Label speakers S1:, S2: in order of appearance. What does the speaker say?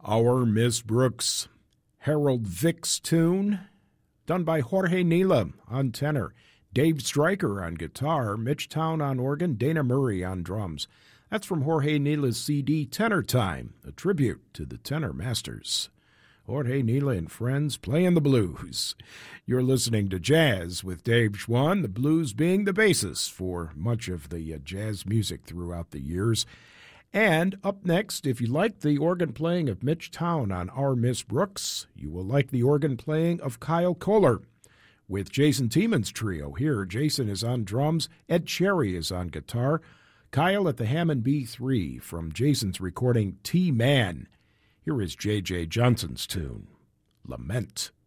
S1: Our Miss Brooks, Harold Vick's tune, done by Jorge Nila on tenor, Dave Stryker on guitar, Mitch Town on organ, Dana Murray on drums. That's from Jorge Nila's CD, Tenor Time, a tribute to the tenor masters. Jorge Nila and friends playing the blues. You're listening to Jazz with Dave Schwann, the blues being the basis for much of the jazz music throughout the years. And up next, if you like the organ playing of Mitch Town on Our Miss Brooks, you will like the organ playing of Kyle Kohler with Jason Tiemann's trio. Here, Jason is on drums, Ed Cherry is on guitar, Kyle at the Hammond B3 from Jason's recording T-Man. Here is J.J. Johnson's tune, Lament.